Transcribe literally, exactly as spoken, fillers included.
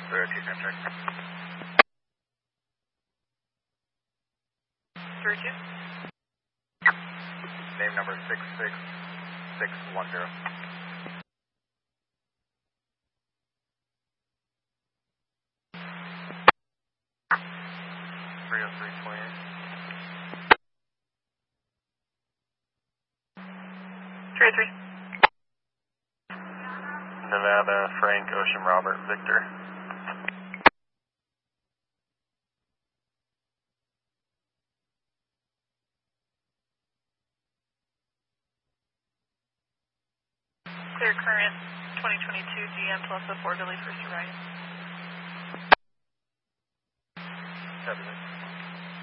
zero two contract. three two. Name number six six six one zero. three oh three twenty-eight. three oh three. Nevada, Frank, Ocean, Robert, Victor. Clear current twenty twenty-two G M plus a four Billy First Orion. Copy that.